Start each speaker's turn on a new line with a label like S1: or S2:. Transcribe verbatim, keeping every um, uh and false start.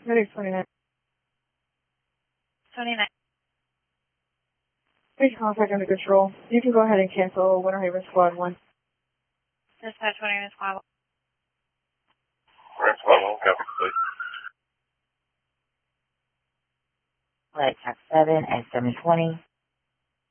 S1: Medic twenty-nine.
S2: twenty-nine.
S1: Please contact under control. You can go ahead and cancel Winter Haven Squad one.
S2: Dispatch Winter Haven Squad one.
S3: Winter Haven Squad one, copy, please.
S4: Flight Tax seven at seven twenty.